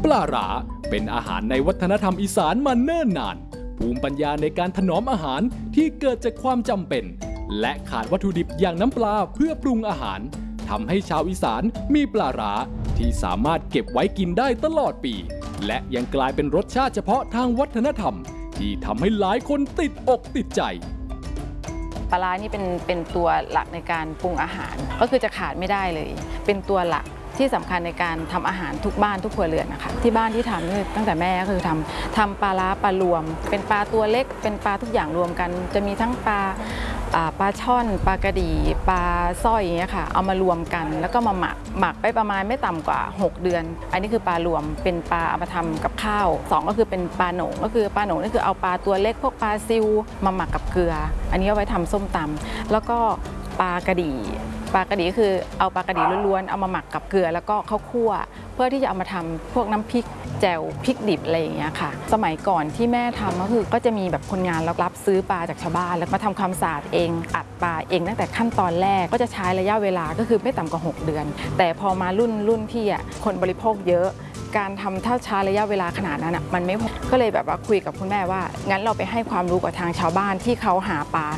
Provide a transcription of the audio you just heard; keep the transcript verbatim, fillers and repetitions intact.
ลาร้าเป็นอาหารในวัฒนธรรมอีสานมาเนิ่นนานภูมิปัญญาในการถนอมอาหารที่เกิดจากความจำเป็นและขาดวัตถุดิบอย่างน้ำปลาเพื่อปรุงอาหารทำให้ชาวอีสานมีปลาร้าที่สามารถเก็บไว้กินได้ตลอดปีและยังกลายเป็นรสชาติเฉพาะทางวัฒนธรรมที่ทำให้หลายคนติดอกติดใจปลาร้านี่เป็นเป็นตัวหลักในการปรุงอาหารก็คือจะขาดไม่ได้เลยเป็นตัวหลักที่สำคัญในการทำอาหารทุกบ้านทุกครัวเรือนนะคะที่บ้านที่ทำตั้งแต่แม่ก็คือทำทำปลาร้าปลารวมเป็นปลาตัวเล็กเป็นปลาทุกอย่างรวมกันจะมีทั้งปลาปลาช่อนปลากระดีปลาสร้อยอย่างเงี้ยค่ะเอามารวมกันแล้วก็มาหมักหมักไปประมาณไม่ต่ำกว่าหกเดือนอันนี้คือปลารวมเป็นปลาเอามาทำกับข้าวสองก็คือเป็นปลาโหนงก็คือปลาโหนงนี่คือเอาปลาตัวเล็กพวกปลาซิวมาหมักกับเกลืออันนี้เอาไว้ทำส้มตำแล้วก็ปลากระดีปลากระดีคือเอาปลากระดีล้วนๆเอามาหมักกับเกลือแล้วก็ข้าวคั่วเพื่อที่จะเอามาทำพวกน้ำพริกแจ่วพริกดิบอะไรอย่างเงี้ยค่ะสมัยก่อนที่แม่ทำก็คือก็จะมีแบบคนงานรับซื้อปลาจากชาวบ้านแล้วมาทำความสะอาดเองอัดปลาเองตั้งแต่ขั้นตอนแรกก็จะใช้ระยะเวลาก็คือไม่ต่ำกว่าหกเดือนแต่พอมารุ่นรุ่นพี่อ่ะคนบริโภคเยอะการทำถ้าช้าระยะเวลาขนาดนั้นอ่ะมันไม่พอก็เลยแบบว่าคุยกับคุณแม่ว่างั้นเราไปให้ความรู้กับทางชาวบ้านที่เขาหาปลา